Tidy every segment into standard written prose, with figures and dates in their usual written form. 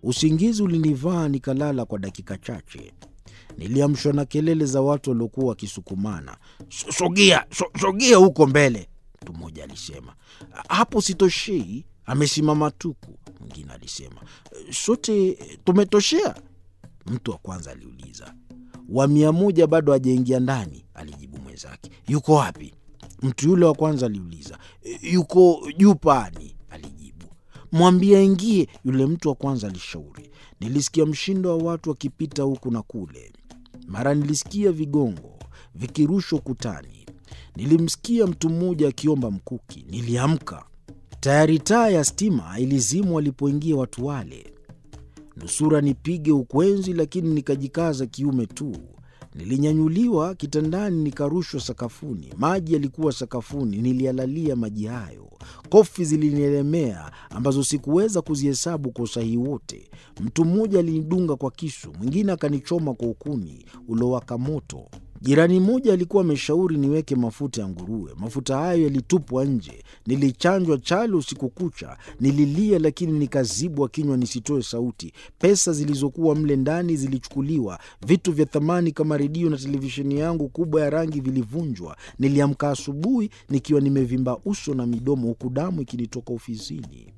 Usingizi ulinivaa nikalala kwa dakika chache. Niliamshwa na kelele za watu waliokuwa wakisukumana. Sogea huko mbele, mtu mmoja alisema. Hapo sitoshei, amesimama tuku, mwingine alisema. Sote tumetoshea, mtu wa kwanza aliuliza. Wa 100 bado hajaingia ndani, alijibu mwenzake. Yuko wapi? Mtu yule wa kwanza aliuliza. Yuko juu pani, alijibu. Mwambie aingie, yule mtu wa kwanza alishauri. Nilisikia mshindo wa watu wakipita huku na kule. Mara nilisikia vigongo vikirushwa ukutani. Nilimsikia mtu mmoja akiomba mkuki. Niliamka. Tayari taa ya stima ilizimwa walipoingia watu wale. Nusura nipige ukwenzi, lakini nikajikaza kiume tu. Nilinyanyuliwa kitandani nikarushwa sakafuni. Maji yalikuwa sakafuni, nilialalia maji hayo. Kofi zilinielemea ambazo sikuweza kuzihesabu kwa usahihi wote. Mtu mmoja alinidunga kwa kisu, mwingine akanichoma kwa ukuni uliowaka moto. Jirani mmoja alikuwa ameshauri niweke mafuta ya nguruwe. Mafuta hayo yalitupwa nje. Nilichanjwa chale usiku kucha. Nililia lakini nikazibwa kinywa nisitoe sauti. Pesa zilizokuwa mle ndani zilichukuliwa. Vitu vya thamani kama redio na televisheni yangu kubwa ya rangi vilivunjwa. Niliamka asubuhi nikiwa nimevimba uso na midomo, huku damu ikinitoka ofisini.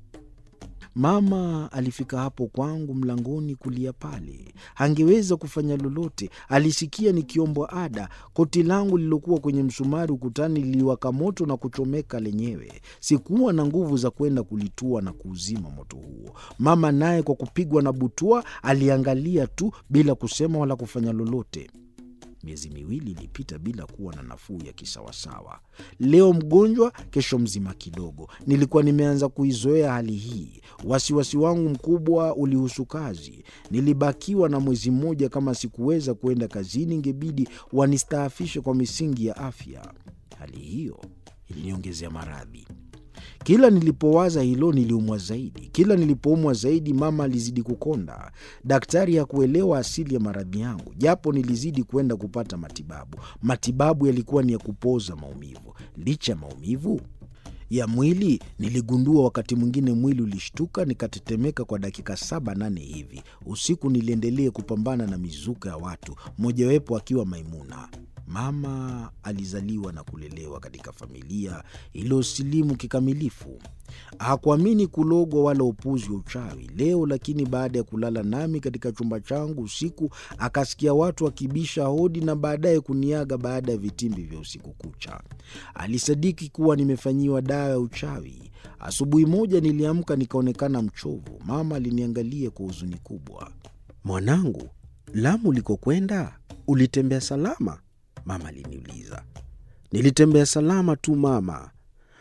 Mama alifika hapo kwangu mlangoni kulia pale. Hangeweza kufanya lolote. Alisikia nikiombwa ada. Koti langu lilokuwa kwenye msumari ukutani liliwaka moto na kuchomeka lenyewe. Sikuwa na nguvu za kwenda kulitua na kuuzima moto huo. Mama naye kwa kupigwa na butwaa aliangalia tu bila kusema wala kufanya lolote. Miezi 2 ilipita bila kuwa na nafuu ya kisawasawa. Leo mgonjwa, kesho mzima kidogo. Nilikuwa nimeanza kuizoea hali hii. Wasiwasi wangu mkubwa ulihusu kazi. Nilibakiwa na mwezi mmoja. Kama sikuweza kuenda kazini, ingebidi wanistaafishe kwa misingi ya afya. Hali hiyo iliniongezea maradhi. Kila nilipowaza hilo niliumwa zaidi. Kila nilipoumwa zaidi, mama alizidi kukonda. Daktari hakuelewa asili ya maradhi yangu, japo nilizidi kwenda kupata matibabu. Matibabu yalikuwa ni ya kupoza maumivu. Licha ya maumivu ya mwili, niligundua wakati mwingine mwili ulishtuka, nikatetemeka kwa dakika 7-8 hivi. Usiku niliendelea kupambana na mizuka ya watu, mmojawapo akiwa Maimuna. Mama alizaliwa na kulelewa katika familia iliyosilimu kikamilifu. Hakuamini kulogwa wala upuzi wa uchawi. Leo lakini, baada ya kulala nami katika chumba changu usiku, akasikia watu wakibisha hodi na baadaye kuniaga baada ya vitimbi vya usiku kucha. Alisadiki kuwa nimefanyiwa dawa ya uchawi. Asubuhi moja niliamka nikaonekana mchovu. Mama aliniangalia kwa huzuni kubwa. Mwanangu, Lamu ulikokwenda ulitembea salama? Mama aliniuliza. Nilitembea salama tu mama.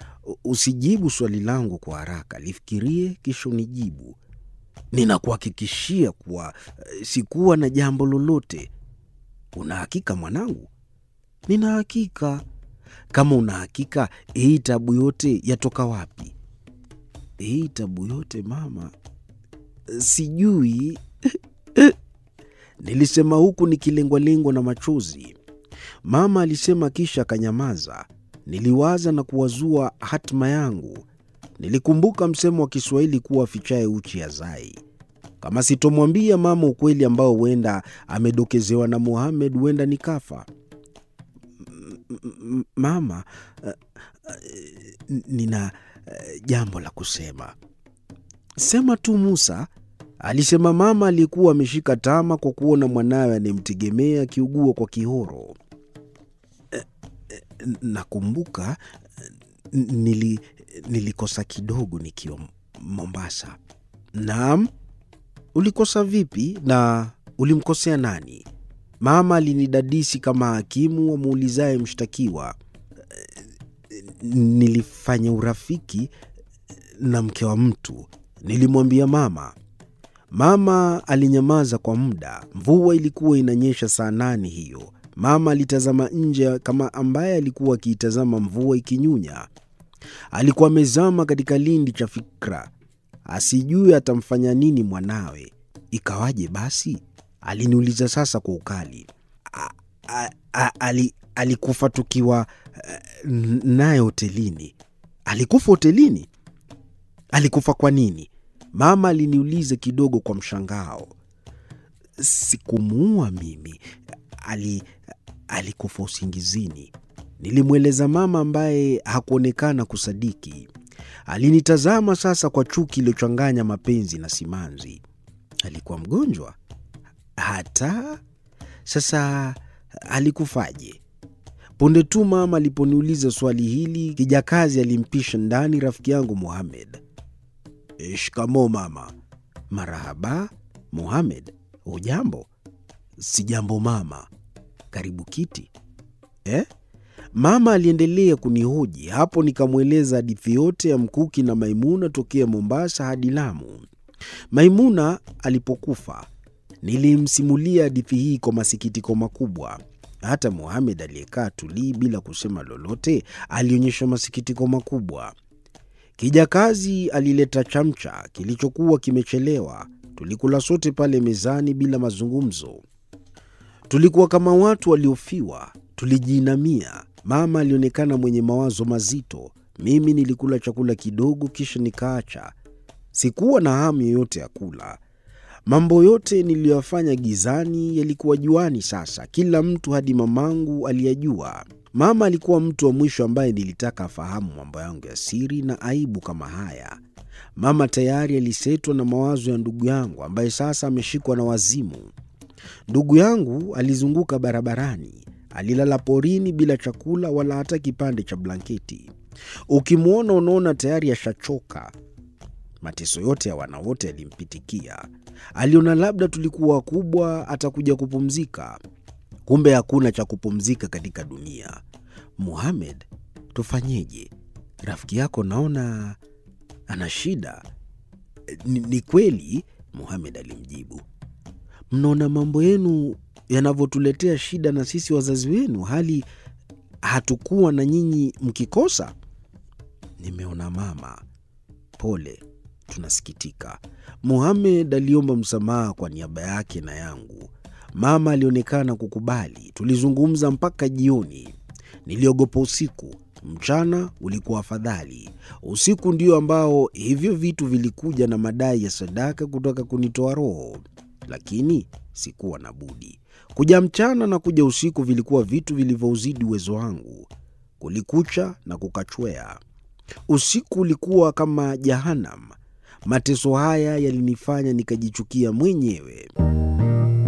Usijibu swali langu kwa haraka, lifikirie kisha unijibu. Ninakuhakikishia kuwa sikuwa na jambo lolote. Una hakika mwanangu? Nina hakika. Kama una hakika, hii tabu yote yatoka wapi? Hii tabu yote mama, sijui. Nilisema huku nikilengwa-lengwa na machozi. Mama alisema kisha akanyamaza. Niliwaza na kuwazua hatima yangu. Nilikumbuka msemo wa Kiswahili kuwa afichaye uchi hazai. Kama sitomwambia mama ukweli ambao huenda amedokezewa na Mohamed, huenda nikafa. Mama, nina jambo la kusema. Sema tu Musa, alisema mama alikuwa ameshika tama kwa kuona mwanawe anemtegemea akiugua kwa kihoro. Nakumbuka nilikosa kidogo nikiwa Mombasa. Naam, ulikosa vipi na ulimkosea nani? Mama alinidadisi kama hakimu wamuulizaye mshtakiwa. Nilifanya urafiki na mke wa mtu, nilimwambia mama. Mama alinyamaza kwa muda. Mvua ilikuwa inanyesha saa 8 hiyo. Mama alitazama nje kama ambaye alikuwa akiitazama mvua ikinyunya. Alikuwa amezama katika lindi cha fikra. Asijue atamfanya nini mwanawe. Ikawaje basi? Aliniuliza sasa kwa ukali. Alikufa tukiwa naye hotelini. Alikufa hotelini? Alikufa kwa nini? Mama aliniuliza kidogo kwa mshangao. Sikumuua mimi, alikufa usingizini, nilimweleza mama, ambaye hakuonekana kusadiki. Alinitazama sasa kwa chuki iliyochanganya mapenzi na simanzi. Alikuwa mgonjwa? Hata sasa alikufaje? Punde tu mama aliponiuliza swali hili, kijakazi alimpisha ndani rafiki yangu Mohamed. Shikamoo mama. Marahaba Mohamed. Hujambo? Sijambo mama. Karibu kiti. Mama aliendelea kunihoji. Hapo nikamweleza hadithi yote ya Mkuki na Maimuna tokea Mombasa hadi Lamu. Maimuna alipokufa, nilimsimulia hadithi hii kwa masikitiko makubwa. Hata Mohamed aliyekaa tulii bila kusema lolote alionyesha masikitiko makubwa. Kijakazi alileta chamcha kilichokuwa kimechelewa. Tulikula sote pale mezani bila mazungumzo. Tulikuwa kama watu waliofiwa. Tulijiinamia. Mama alionekana mwenye mawazo mazito. Mimi nilikula chakula kidogo kisha nikaacha. Sikuwa na hamu yoyote ya kula. Mambo yote niliyofanya gizani yalikuwa juani sasa. Kila mtu hadi mamangu aliyajua. Mama alikuwa mtu wa mwisho ambaye nilitaka afahamu mambo yangu ya siri na aibu kama haya. Mama tayari alisetwa na mawazo ya ndugu yangu ambaye sasa ameshikwa na wazimu. Ndugu yangu alizunguka barabarani. Alilala porini bila chakula wala hata kipande cha blanketi. Ukimwona unaona tayari ashachoka. Mateso yote ya wanawote yalimpitikia. Aliona labda tulikuwa wakubwa atakuja kupumzika. Kumbe hakuna cha kupumzika katika dunia. Mohamed, tufanyeje? Rafiki yako naona ana shida. Ni kweli, Mohamed alimjibu. Mnaona mambo yenu yanavyotuletea shida na sisi wazazi wenu, hali hatukuwa na nyinyi mkikosa? Nimeona mama. Pole, tunasikitika. Mohamed aliomba msamaha kwa niaba yake na yangu. Mama alionekana kukubali. Tulizungumza mpaka jioni. Niliogopa usiku. Mchana ulikuwa afadhali. Usiku ndio ambao hivyo vitu vilikuja na madai ya sadaka kutoka kunitoa roho. Lakini sikuwa na budi. Kuja mchana na kuja usiku vilikuwa vitu vilivyouzidi uwezo wangu. Kulikucha na kukachwea. Usiku ulikuwa kama Jahannam. Mateso haya yalinifanya nikajichukia mwenyewe.